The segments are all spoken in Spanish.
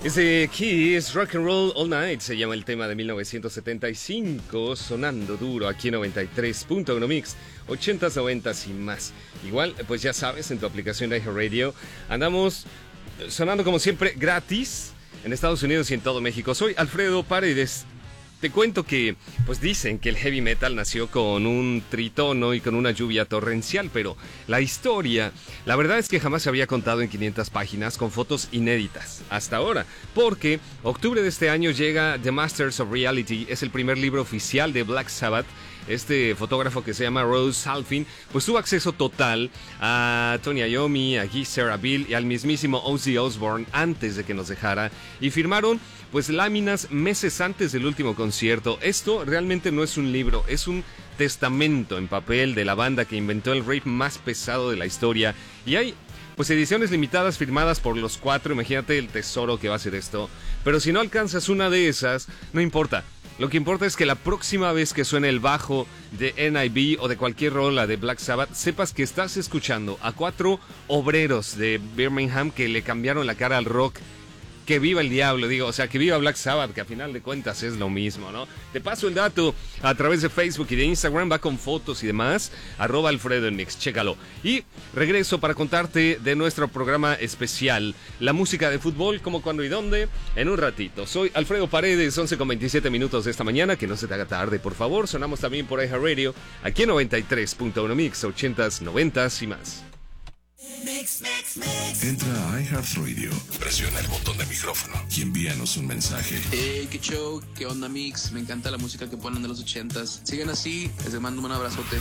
Ese Kiss Rock and Roll All Night se llama el tema de 1975, sonando duro aquí en 93.1 Mix, 80s, 90s y más. Igual, pues ya sabes, en tu aplicación de iHeartRadio andamos sonando como siempre gratis en Estados Unidos y en todo México. Soy Alfredo Paredes. Te cuento que, pues dicen que el heavy metal nació con un tritono y con una lluvia torrencial, pero la historia, la verdad es que jamás se había contado en 500 páginas con fotos inéditas, hasta ahora, porque octubre de este año llega The Masters of Reality, es el primer libro oficial de Black Sabbath. Este fotógrafo que se llama Rose Halfin, pues tuvo acceso total a Tony Iommi, a Geezer, a Bill y al mismísimo Ozzy Osbourne antes de que nos dejara, y firmaron pues láminas meses antes del último concierto. Esto realmente no es un libro, es un testamento en papel de la banda que inventó el rave más pesado de la historia, y hay pues ediciones limitadas firmadas por los cuatro. Imagínate el tesoro que va a ser esto. Pero si no alcanzas una de esas, no importa. Lo que importa es que la próxima vez que suene el bajo de NIB o de cualquier rola de Black Sabbath, sepas que estás escuchando a cuatro obreros de Birmingham que le cambiaron la cara al rock. Que viva el diablo, digo, o sea, que viva Black Sabbath, que a final de cuentas es lo mismo, ¿no? Te paso el dato a través de Facebook y de Instagram, va con fotos y demás, @Alfredo en Mix, chécalo. Y regreso para contarte de nuestro programa especial, la música de fútbol, cómo, cuándo y dónde, en un ratito. Soy Alfredo Paredes, 11:27 de esta mañana, que no se te haga tarde, por favor. Sonamos también por iHeartRadio, aquí en 93.1 Mix, 80s, 90s y más. Mix. Entra a iHeartRadio, presiona el botón de micrófono y envíanos un mensaje. Hey, qué show, qué onda Mix, me encanta la música que ponen de los 80s. Sigan así, les mando un abrazote.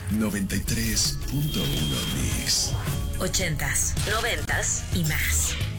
93.1 Mix. 80s, 90s y más.